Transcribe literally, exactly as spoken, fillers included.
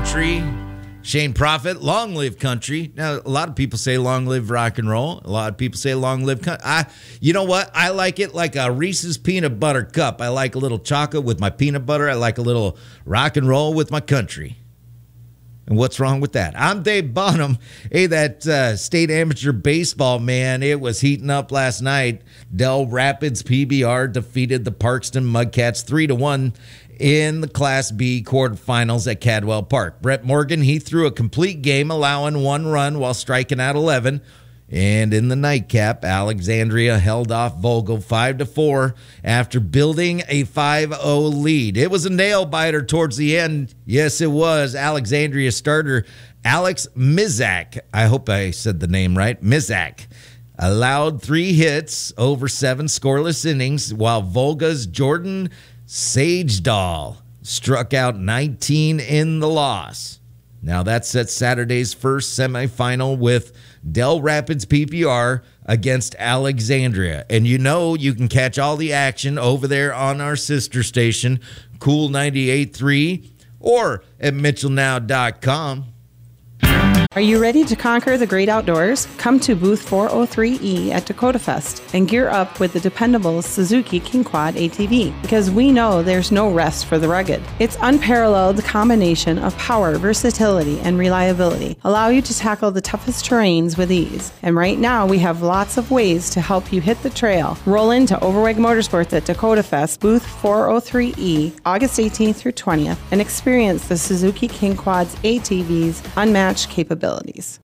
country. Shane Prophet, long live country. Now, a lot of people say long live rock and roll. A lot of people say long live country. I, you know what? I like it like a Reese's peanut butter cup. I like a little chocolate with my peanut butter. I like a little rock and roll with my country. And what's wrong with that? I'm Dave Bonham. Hey, that uh, state amateur baseball, man, it was heating up last night. Dell Rapids P B R defeated the Parkston Mudcats three to one in the Class B quarterfinals at Cadwell Park. Brett Morgan, he threw a complete game, allowing one run while striking out eleven. And in the nightcap, Alexandria held off Vogel five to four after building a five oh lead. It was a nail-biter towards the end. Yes, it was. Alexandria starter Alex Mizak, I hope I said the name right, Mizak, allowed three hits over seven scoreless innings, while Volga's Jordan Sagedahl struck out nineteen in the loss. Now that sets Saturday's first semifinal with Dell Rapids P P R against Alexandria. And you know you can catch all the action over there on our sister station, Cool ninety-eight point three, or at Mitchell Now dot com. Are you ready to conquer the great outdoors? Come to booth four oh three E at Dakota Fest and gear up with the dependable Suzuki King Quad A T V, because we know there's no rest for the rugged. Its unparalleled combination of power, versatility, and reliability allow you to tackle the toughest terrains with ease. And right now we have lots of ways to help you hit the trail. Roll into Overweg Motorsports at Dakota Fest, booth four oh three E, August eighteenth through twentieth, and experience the Suzuki King Quad's A T V's unmatched capabilities.